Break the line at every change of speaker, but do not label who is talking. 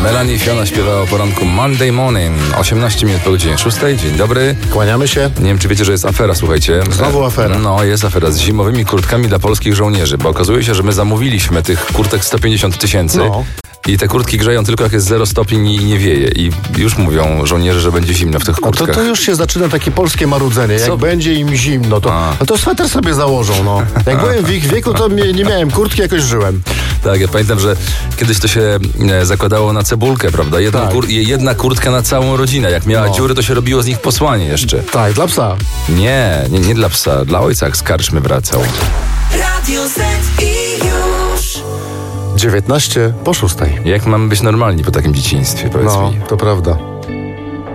Melanie Fiona śpiewała o poranku Monday Morning, 18 minut po godzinie 6. Dzień dobry.
Kłaniamy się.
Nie wiem, czy wiecie, że jest afera, słuchajcie.
Znowu afera.
No, jest afera z zimowymi kurtkami dla polskich żołnierzy, bo okazuje się, że my zamówiliśmy tych kurtek 150 000.
No.
I te kurtki grzeją tylko jak jest 0 stopni i nie wieje. I już mówią żołnierze, że będzie zimno w tych kurtkach.
To już się zaczyna takie polskie marudzenie. Jak będzie im zimno, to sweter sobie założą. No. Jak byłem w ich wieku, to nie miałem kurtki, jakoś żyłem.
Tak, ja pamiętam, że kiedyś to się zakładało na cebulkę, prawda? Jedna kurtka na całą rodzinę. Jak miała dziury, to się robiło z nich posłanie jeszcze.
Tak, dla psa.
Nie dla psa. Dla ojca, jak z karczmy wracał.
Radio Z i już
19 po 6.
Jak mamy być normalni po takim dzieciństwie, powiedz mi?
No, to prawda.